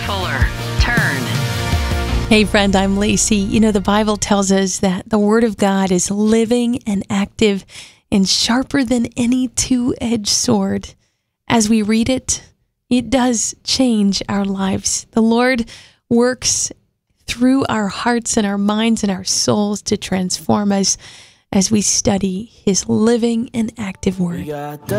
Fuller. Turn. Hey friend, I'm Lacey. You know, the Bible tells us that the Word of God is living and active and sharper than any two-edged sword. As we read it, it does change our lives. The Lord works through our hearts and our minds and our souls to transform us as we study His living and active Word.